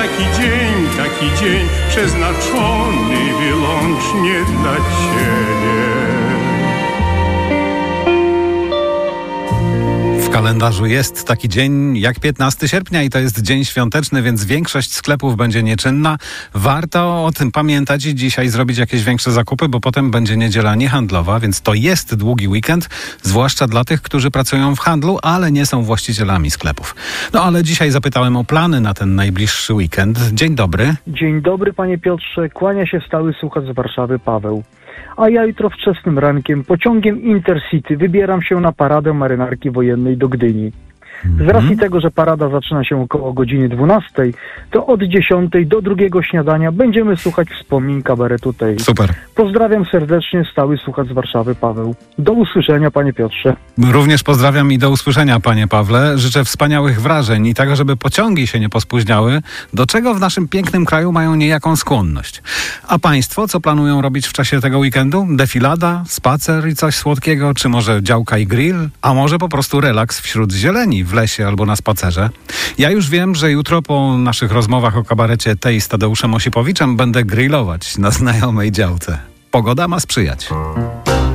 taki dzień przeznaczony wyłącznie dla Ciebie. W kalendarzu jest taki dzień jak 15 sierpnia i to jest dzień świąteczny, więc większość sklepów będzie nieczynna. Warto o tym pamiętać i dzisiaj zrobić jakieś większe zakupy, bo potem będzie niedziela niehandlowa, więc to jest długi weekend, zwłaszcza dla tych, którzy pracują w handlu, ale nie są właścicielami sklepów. No ale dzisiaj zapytałem o plany na ten najbliższy weekend. Dzień dobry. Dzień dobry, panie Piotrze. Kłania się stały słuchacz z Warszawy Paweł. A ja jutro wczesnym rankiem pociągiem Intercity wybieram się na paradę marynarki wojennej do Gdyni. Z racji tego, że parada zaczyna się około godziny 12, to od 10 do drugiego śniadania będziemy słuchać wspomnień kabaretu tej. Super. Pozdrawiam serdecznie, stały słuchacz z Warszawy Paweł. Do usłyszenia, panie Piotrze. Również pozdrawiam i do usłyszenia, panie Pawle. Życzę wspaniałych wrażeń i tego, żeby pociągi się nie pospóźniały, do czego w naszym pięknym kraju mają niejaką skłonność. A państwo, co planują robić w czasie tego weekendu? Defilada, spacer i coś słodkiego, czy może działka i grill? A może po prostu relaks wśród zieleni w lesie albo na spacerze? Ja już wiem, że jutro po naszych rozmowach o kabarecie tej z Tadeuszem Osipowiczem będę grillować na znajomej działce. Pogoda ma sprzyjać.